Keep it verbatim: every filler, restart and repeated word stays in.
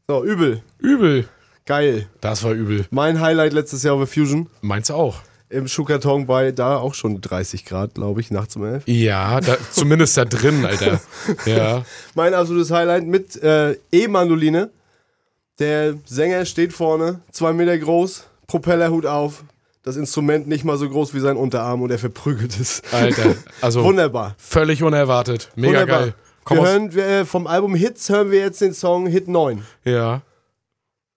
So, übel. Übel. Geil. Das war übel. Mein Highlight letztes Jahr war Fusion. Meins auch. Im Schuhkarton bei da auch schon dreißig Grad, glaube ich, nachts um elf. Ja, da, zumindest da drin, Alter. Ja. Mein absolutes Highlight mit äh, E-Mandoline. Der Sänger steht vorne, zwei Meter groß, Propellerhut auf. Das Instrument nicht mal so groß wie sein Unterarm und er verprügelt es. Alter, also wunderbar. Völlig unerwartet. Mega Wunderbar. geil. Komm Wir aus- hören, wir, äh, vom Album Hits hören wir jetzt den Song Hit neun. Ja.